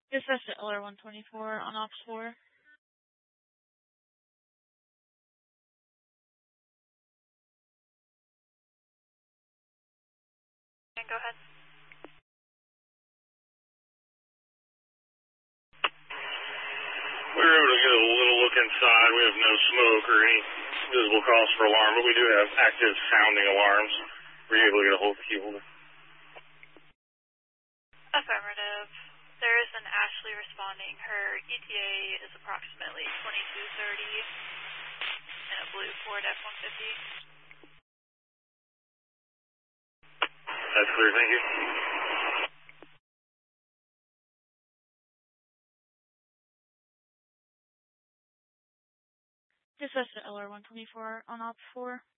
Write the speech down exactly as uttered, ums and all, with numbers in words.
This is L R one twenty-four on Ops four. And go ahead. We were able to get a little look inside. We have no smoke or any visible cause for alarm, but we do have active sounding alarms. Were you able to get a hold of the key holder? Affirmative. There is an Ashley responding. Her E T A is approximately twenty-two thirty in a blue Ford F one fifty. That's clear, thank you. This is L R one twenty-four on Ops four.